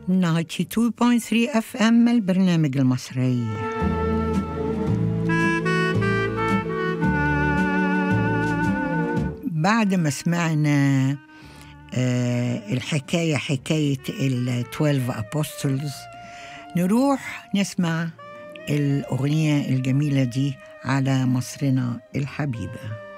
92.3 FM البرنامج المصري. بعد ما سمعنا الحكاية حكاية 12 Apostles، نروح نسمع الأغنية الجميلة دي على مصرنا الحبيبة.